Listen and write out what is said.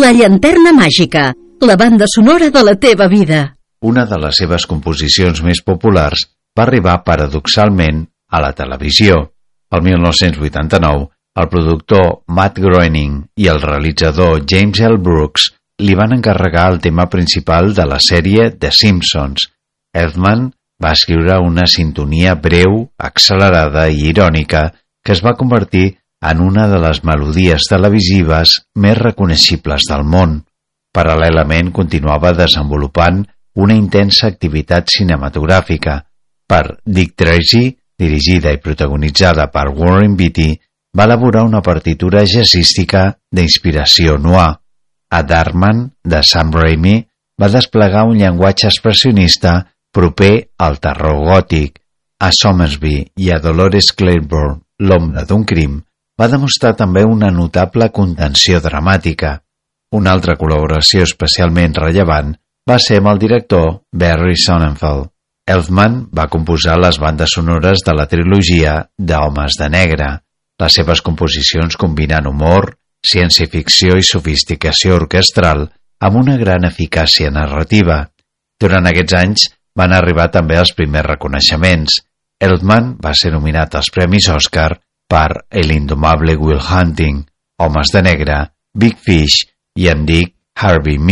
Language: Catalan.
La llanterna màgica, la banda sonora de la teva vida. Una de les seves composicions més populars va arribar paradoxalment a la televisió. El 1989, el productor Matt Groening i el realitzador James L. Brooks li van encarregar el tema principal de la sèrie The Simpsons. Elfman va escriure una sintonia breu, accelerada i irònica que es va convertir en una de les melodies televisives més reconeixibles del món. Paral·lelament continuava desenvolupant una intensa activitat cinematogràfica. Per Dick Tracy, dirigida i protagonitzada per Warren Beatty, va elaborar una partitura jazzística d'inspiració noir. A Darkman, de Sam Raimi, va desplegar un llenguatge expressionista proper al terror gòtic. A Somersby i a Dolores Claiborne, L'ombra d'un crim, va demostrar també una notable contenció dramàtica. Una altra col·laboració especialment rellevant va ser amb el director Barry Sonnenfeld. Elfman va composar les bandes sonores de la trilogia d'Homes de Negre. Les seves composicions combinen humor, ciència-ficció i sofisticació orquestral amb una gran eficàcia narrativa. Durant aquests anys van arribar també els primers reconeixements. Elfman va ser nominat als Premis Oscar per El indomable Will Hunting, Homes de Negre, Big Fish i Em dic Harvey Milk.